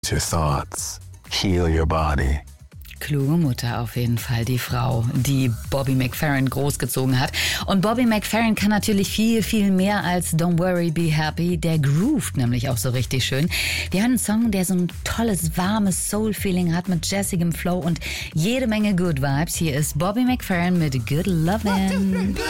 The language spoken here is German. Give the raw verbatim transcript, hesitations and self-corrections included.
your thoughts, heal your body. Kluge Mutter auf jeden Fall, die Frau, die Bobby McFerrin großgezogen hat. Und Bobby McFerrin kann natürlich viel, viel mehr als Don't Worry, Be Happy. Der groovt nämlich auch so richtig schön. Wir haben einen Song, der so ein tolles, warmes Soul-Feeling hat mit jazzigem Flow und jede Menge Good Vibes. Hier ist Bobby McFerrin mit Good Lovin'.